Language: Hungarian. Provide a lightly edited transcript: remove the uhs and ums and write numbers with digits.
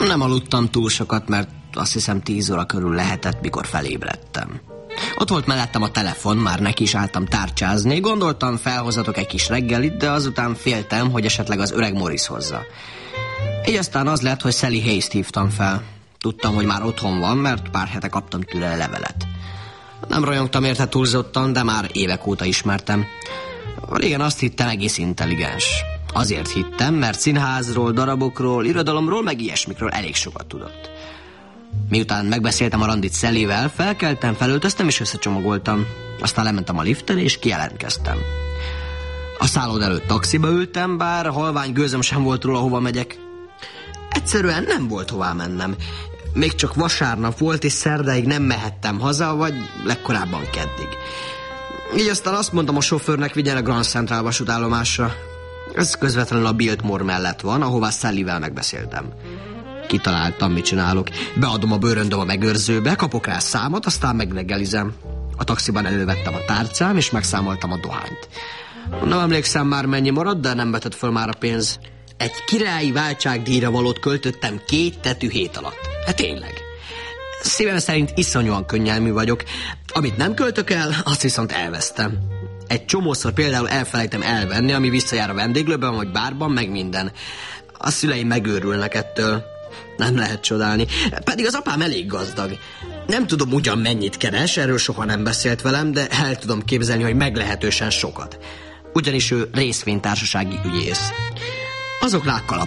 Nem aludtam túl sokat, mert azt hiszem 10 óra körül lehetett, mikor felébredtem. Ott volt mellettem a telefon, már neki is álltam tárcsázni, gondoltam, felhozatok egy kis reggelit, de azután féltem, hogy esetleg az öreg Morris hozza. Így aztán az lett, hogy Sally Hayes-t hívtam fel. Tudtam, hogy már otthon van, mert pár hete kaptam tőle levelet. Nem rajongtam érte túlzottan, de már évek óta ismertem. Régen azt hittem, egész intelligens. Azért hittem, mert színházról, darabokról, irodalomról, meg ilyesmikről elég sokat tudott. Miután megbeszéltem a randit Sallyvel, felkeltem, felöltöztem és összecsomagoltam. Aztán lementem a liften és kijelentkeztem. A szálloda előtt taxiba ültem, bár halvány gőzöm sem volt róla, hova megyek. Egyszerűen nem volt hová mennem. Még csak vasárnap volt, és szerdáig nem mehettem haza, vagy legkorábban keddig. Így aztán azt mondtam a sofőrnek, vigyen a Grand Central vasútállomásra. Ez közvetlenül a Biltmore mellett van, ahová Sallyvel megbeszéltem. Kitaláltam, mit csinálok. Beadom a bőröndöm a megőrzőbe, kapok rá számot, aztán megreggelizem. A taxiban elővettem a tárcám, és megszámoltam a dohányt. Nem emlékszem már, mennyi maradt, de nem vetett föl már a pénz. Egy királyi váltságdíjra valót költöttem 2 tetűhét alatt. Hát tényleg. Szívem szerint iszonyúan könnyelmű vagyok. Amit nem költök el, azt viszont elvesztem. Egy csomószor például elfelejtem elvenni, ami visszajár a vendéglőben, vagy bárban, meg minden. A szüleim megőrülnek ettől. Nem lehet csodálni. Pedig az apám elég gazdag. Nem tudom ugyan mennyit keres, erről soha nem beszélt velem, de el tudom képzelni, hogy meglehetősen sokat. Ugyanis ő részvénytársasági ügyész. Azok lákkal